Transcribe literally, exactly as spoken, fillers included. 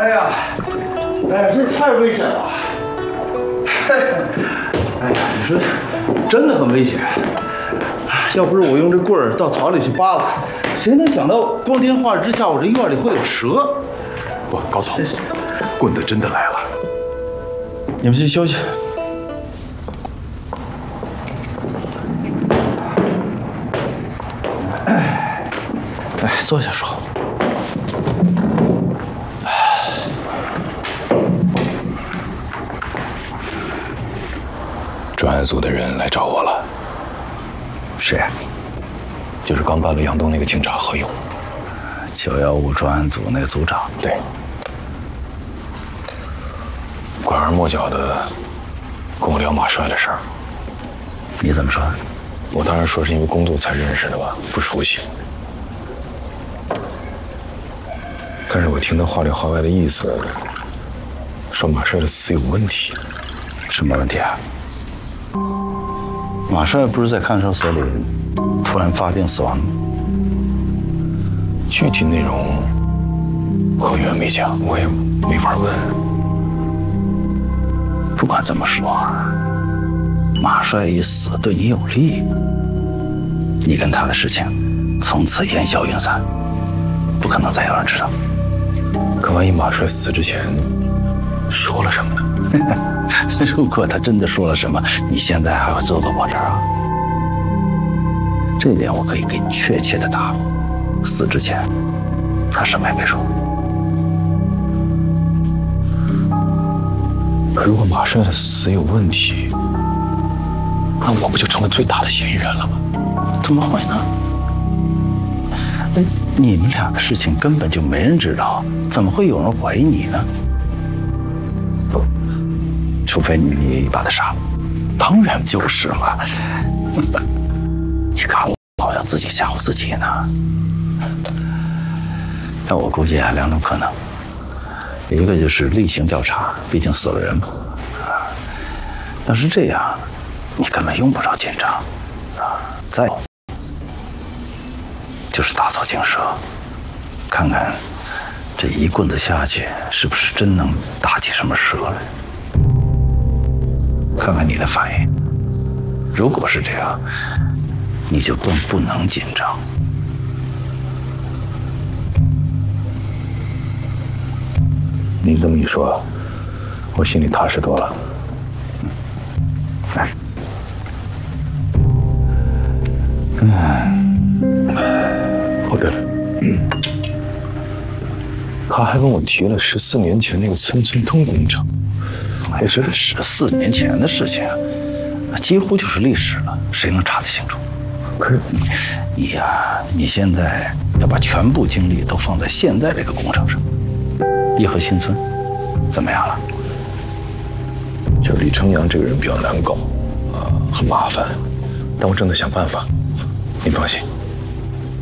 哎呀，哎呀，这太危险了！哎呀，你说真的很危险。要不是我用这棍儿到草里去扒拉，谁能想到光天化日之下，我这院里会有蛇？ 不，高草，棍子真的来了。 你们去休息。哎，来坐下说。 专案组的人来找我了。 谁啊？ 就是刚搬了杨东那个警察何勇。 九幺五专案组那个组长。 对。拐弯抹角的跟我聊马帅的事儿。 你怎么说？ 我当然说是因为工作才认识的吧，不熟悉。但是我听他话里话外的意思，说马帅的死有问题。 什么问题啊？ 马帅不是在看守所里突然发病死亡吗？ 具体内容何远没讲，我也没法问。 不管怎么说，马帅一死对你有利，你跟他的事情从此烟消云散，不可能再有人知道。 可万一马帅死之前说了什么呢？ 如果他真的说了什么，你现在还会坐到我这儿啊？这一点我可以给你确切的答复。死之前，他什么也没说。 可如果马帅的死有问题，那我不就成了最大的嫌疑人了吗？ 怎么会呢？你们俩的事情根本就没人知道，怎么会有人怀疑你呢？ 除非你把他杀了，当然就是嘛。你看我老要自己吓唬自己呢。但我估计啊，两种可能，一个就是例行调查，毕竟死了人嘛。但是这样，你根本用不着紧张啊。再就是打草惊蛇，看看这一棍子下去，是不是真能打起什么蛇来。 看看你的反应，如果是这样，你就更不能紧张。 您这么一说，我心里踏实多了。 来，嗯， 哦对了，嗯，他还跟我提了十四年前那个村村通工程。 我觉得十四年前的事情，那几乎就是历史了，谁能查得清楚？ 可是你呀，你现在要把全部精力都放在现在这个工程上。颐和新村怎么样了？ 就李成阳这个人比较难搞，啊，很麻烦，但我正在想办法，您放心。